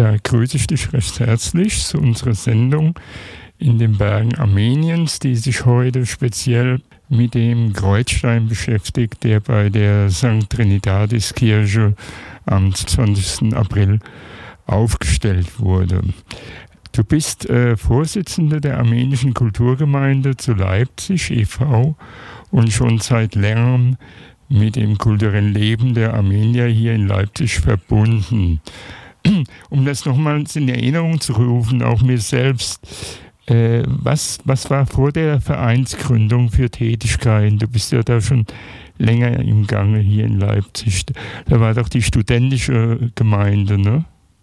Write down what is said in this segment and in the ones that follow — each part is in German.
Da grüße ich dich recht herzlich zu unserer Sendung in den Bergen Armeniens, die sich heute speziell mit dem Kreuzstein beschäftigt, der bei der St. Trinitatis-Kirche am 20. April aufgestellt wurde. Du bist Vorsitzende der Armenischen Kulturgemeinde zu Leipzig e.V. und schon seit längerem mit dem kulturellen Leben der Armenier hier in Leipzig verbunden. Um das nochmals in Erinnerung zu rufen, auch mir selbst, was war vor der Vereinsgründung für Tätigkeiten? Du bist ja da schon länger im Gange hier in Leipzig. Da war doch die studentische Gemeinde, ne?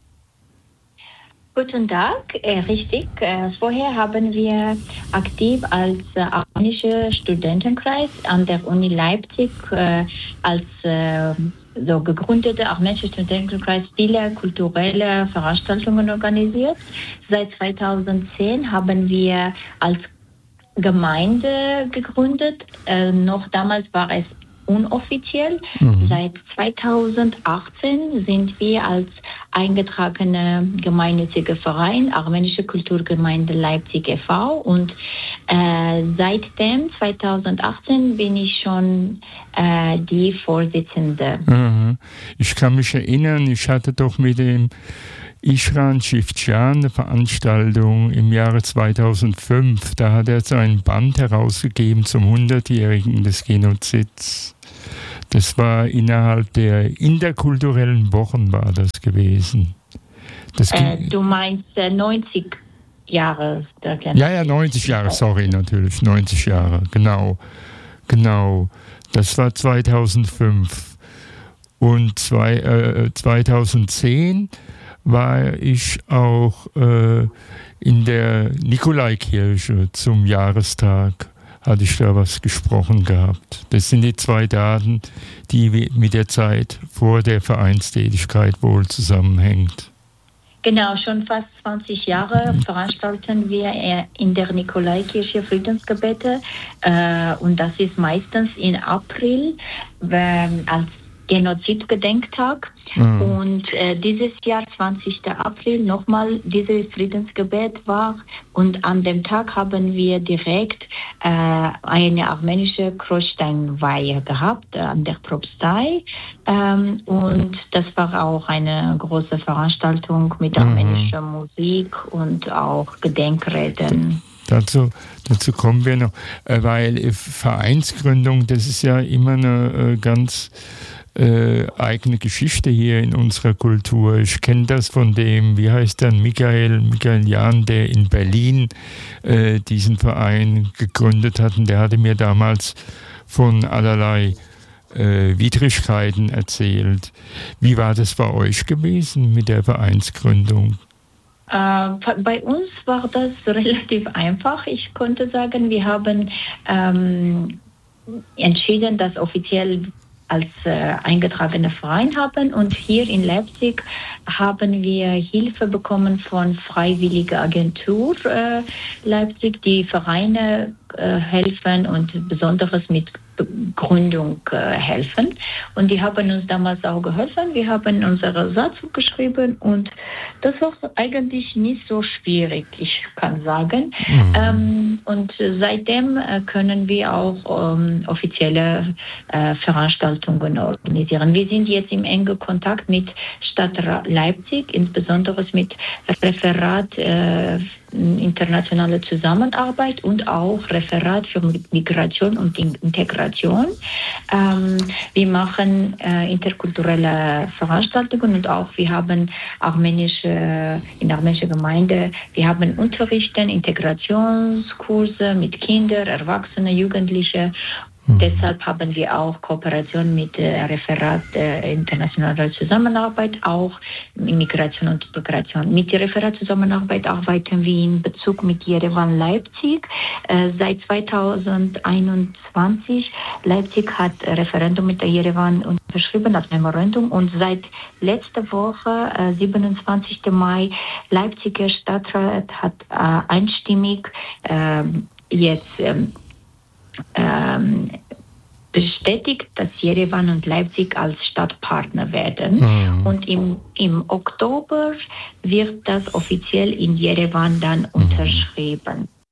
Guten Tag, richtig. Vorher haben wir aktiv als armenischer Studentenkreis an der Uni Leipzig als so gegründete armenische Studentenkreis viele kulturelle Veranstaltungen organisiert. Seit 2010 haben wir als Gemeinde gegründet. Noch damals war es unoffiziell. Seit 2018 sind wir als eingetragene gemeinnützige Verein Armenische Kulturgemeinde Leipzig e.V. und seitdem 2018 bin ich schon die Vorsitzende. Ich kann mich erinnern, ich hatte doch mit dem Ishran Shivchan eine Veranstaltung im Jahre 2005. Da hat er sein Band herausgegeben zum 100-jährigen des Genozids. Das war innerhalb der interkulturellen Wochen war das gewesen. Du meinst 90 Jahre? Ja, 90 Jahre, sorry, natürlich, 90 Jahre, genau. Das war 2005. Und 2010 war ich auch in der Nikolaikirche zum Jahrestag, hatte ich da was gesprochen gehabt. Das sind die zwei Daten, die mit der Zeit vor der Vereinstätigkeit wohl zusammenhängt. Genau, schon fast 20 Jahre veranstalten wir in der Nikolaikirche Friedensgebete und das ist meistens im April als Genozidgedenktag. Und dieses Jahr, 20. April, nochmal dieses Friedensgebet war und an dem Tag haben wir direkt eine armenische Kreuzsteinweihe gehabt an der Propstei und das war auch eine große Veranstaltung mit armenischer Musik und auch Gedenkreden. Dazu kommen wir noch, weil Vereinsgründung, das ist ja immer eine ganz eigene Geschichte hier in unserer Kultur. Ich kenne das von dem, wie heißt der, Michael Jahn, der in Berlin diesen Verein gegründet hat. Und der hatte mir damals von allerlei Widrigkeiten erzählt. Wie war das bei euch gewesen mit der Vereinsgründung? Bei uns war das relativ einfach. Ich konnte sagen, wir haben entschieden, dass offiziell als eingetragener Verein haben und hier in Leipzig haben wir Hilfe bekommen von Freiwilliger Agentur Leipzig, die Vereine helfen und besonderes mit Gründung helfen. Und die haben uns damals auch geholfen. Wir haben unsere Satzung geschrieben und das war eigentlich nicht so schwierig, ich kann sagen. Und seitdem können wir auch offizielle Veranstaltungen organisieren. Wir sind jetzt im engen Kontakt mit Stadt Leipzig, insbesondere mit Referat internationale Zusammenarbeit und auch Referat für Migration und Integration. Wir machen interkulturelle Veranstaltungen und auch wir haben in der armenischen Gemeinde, wir haben Unterrichten, Integrationskurse mit Kindern, Erwachsenen, Jugendlichen. Deshalb haben wir auch Kooperation mit Referat internationaler Zusammenarbeit, auch Migration und Integration. Mit der Referatzusammenarbeit arbeiten wir in Bezug mit Jerewan Leipzig. Seit 2021 Leipzig hat Referendum mit der Jerewan unterschrieben, das Memorandum. Und seit letzter Woche, 27. Mai, Leipziger Stadtrat hat einstimmig jetzt bestätigt, dass Jerewan und Leipzig als Stadtpartner werden. Und im Oktober wird das offiziell in Jerewan dann unterschrieben.